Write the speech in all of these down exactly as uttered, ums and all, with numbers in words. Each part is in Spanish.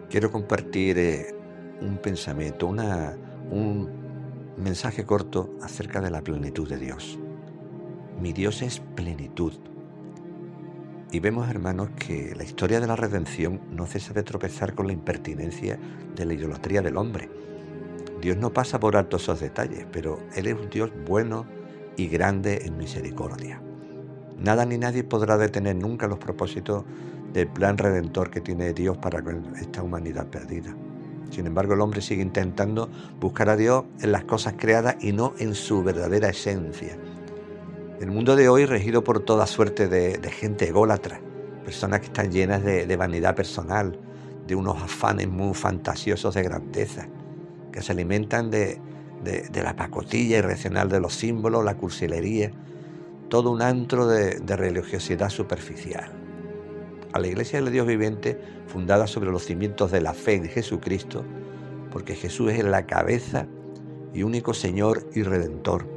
Quiero compartir eh, un pensamiento, una, un mensaje corto acerca de la plenitud de Dios. Mi Dios es plenitud. Y vemos, hermanos, que la historia de la redención no cesa de tropezar con la impertinencia de la idolatría del hombre. Dios no pasa por alto esos detalles, pero Él es un Dios bueno y grande en misericordia. Nada ni nadie podrá detener nunca los propósitos del plan redentor que tiene Dios para con esta humanidad perdida. Sin embargo, el hombre sigue intentando buscar a Dios en las cosas creadas y no en su verdadera esencia. El mundo de hoy, regido por toda suerte de, de gente ególatra, personas que están llenas de, de vanidad personal, de unos afanes muy fantasiosos de grandeza, que se alimentan de, de, de la pacotilla irracional de los símbolos, la cursilería, todo un antro de, de religiosidad superficial. A la Iglesia del Dios viviente, fundada sobre los cimientos de la fe en Jesucristo, porque Jesús es la cabeza y único Señor y Redentor.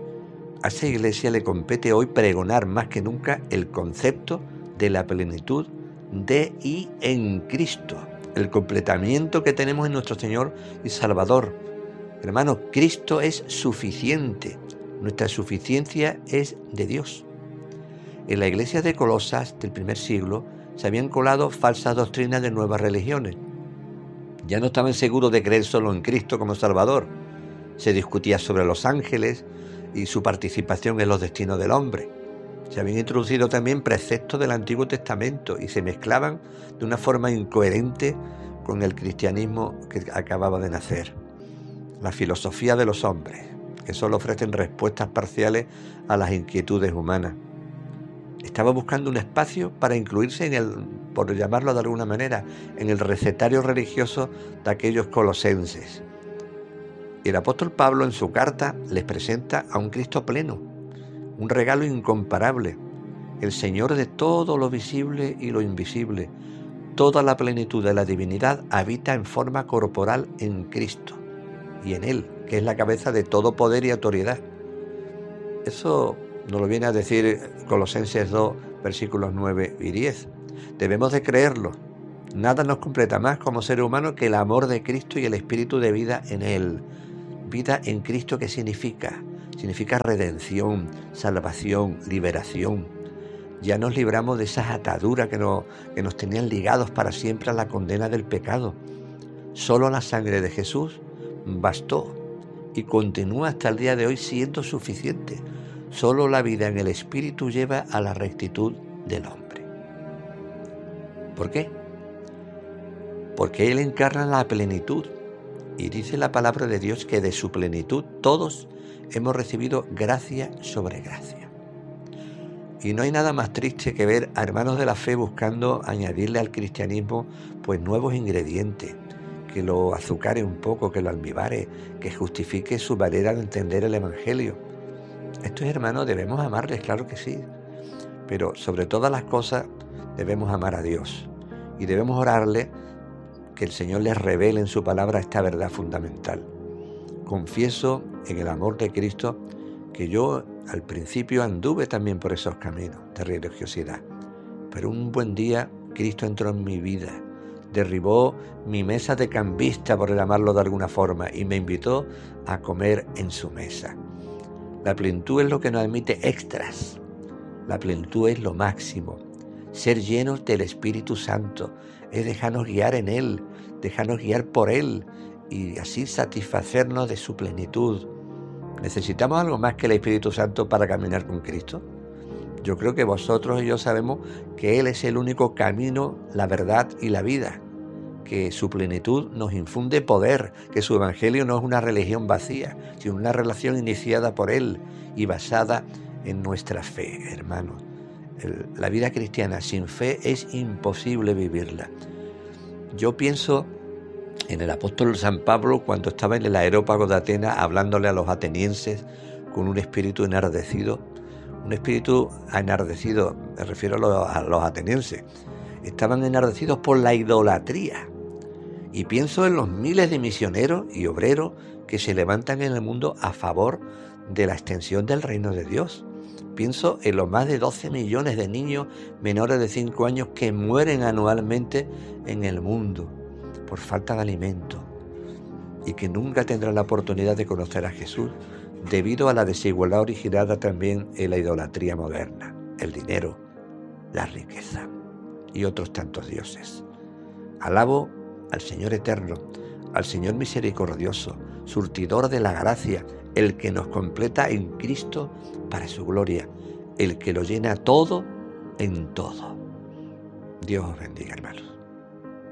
A esa Iglesia le compete hoy pregonar más que nunca el concepto de la plenitud de y en Cristo, el completamiento que tenemos en nuestro Señor y Salvador. Hermanos, Cristo es suficiente. Nuestra suficiencia es de Dios. En la iglesia de Colosas del primer siglo se habían colado falsas doctrinas de nuevas religiones. Ya no estaban seguros de creer solo en Cristo como Salvador. Se discutía sobre los ángeles y su participación en los destinos del hombre. Se habían introducido también preceptos del Antiguo Testamento y se mezclaban de una forma incoherente con el cristianismo que acababa de nacer. La filosofía de los hombres, que solo ofrecen respuestas parciales a las inquietudes humanas. Estaba buscando un espacio para incluirse en el, por llamarlo de alguna manera, en el recetario religioso de aquellos colosenses. Y el apóstol Pablo en su carta les presenta a un Cristo pleno, un regalo incomparable, el Señor de todo lo visible y lo invisible. Toda la plenitud de la divinidad habita en forma corporal en Cristo y en Él, que es la cabeza de todo poder y autoridad. Eso nos lo viene a decir Colosenses dos, versículos nueve y diez. Debemos de creerlo. Nada nos completa más como ser humano que el amor de Cristo y el espíritu de vida en Él. Vida en Cristo, ¿qué significa? Significa redención, salvación, liberación. Ya nos libramos de esas ataduras que nos, que nos tenían ligados para siempre a la condena del pecado. Solo la sangre de Jesús bastó y continúa hasta el día de hoy siendo suficiente. Solo la vida en el Espíritu lleva a la rectitud del hombre. ¿Por qué? Porque Él encarna la plenitud y dice la palabra de Dios que de su plenitud todos hemos recibido gracia sobre gracia. Y no hay nada más triste que ver a hermanos de la fe buscando añadirle al cristianismo pues nuevos ingredientes, que lo azucare un poco, que lo almibare, que justifique su manera de entender el Evangelio. Estos hermanos debemos amarles, claro que sí, pero sobre todas las cosas debemos amar a Dios y debemos orarle que el Señor les revele en su palabra esta verdad fundamental. Confieso en el amor de Cristo que yo al principio anduve también por esos caminos de religiosidad, pero un buen día Cristo entró en mi vida, derribó mi mesa de cambista, por llamarlo de alguna forma, y me invitó a comer en su mesa. La plenitud es lo que nos admite extras. La plenitud es lo máximo. Ser llenos del Espíritu Santo es dejarnos guiar en Él, dejarnos guiar por Él y así satisfacernos de su plenitud. ¿Necesitamos algo más que el Espíritu Santo para caminar con Cristo? Yo creo que vosotros y yo sabemos que Él es el único camino, la verdad y la vida, que su plenitud nos infunde poder, que su evangelio no es una religión vacía, sino una relación iniciada por Él y basada en nuestra fe, hermanos. El, la vida cristiana sin fe es imposible vivirla. Yo pienso en el apóstol San Pablo cuando estaba en el Areópago de Atenas hablándole a los atenienses con un espíritu enardecido. Un espíritu enardecido, me refiero a los, a los atenienses. Estaban enardecidos por la idolatría. Y pienso en los miles de misioneros y obreros que se levantan en el mundo a favor de la extensión del reino de Dios. Pienso en los más de doce millones de niños menores de cinco años que mueren anualmente en el mundo. por falta de alimento y que nunca tendrán la oportunidad de conocer a Jesús debido a la desigualdad originada también en la idolatría moderna, el dinero, la riqueza y otros tantos dioses. Alabo al Señor eterno, al Señor misericordioso, surtidor de la gracia, el que nos completa en Cristo para su gloria, el que lo llena todo en todo. Dios os bendiga, hermanos.